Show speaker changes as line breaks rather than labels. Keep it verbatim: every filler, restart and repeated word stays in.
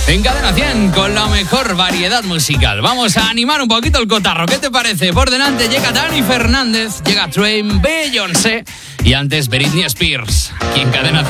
En Cadena cien, con la mejor variedad musical. Vamos a animar un poquito el cotarro. ¿Qué te parece? Por delante llega Dani Fernández, llega Train, Beyoncé y antes Britney Spears. Aquí en Cadena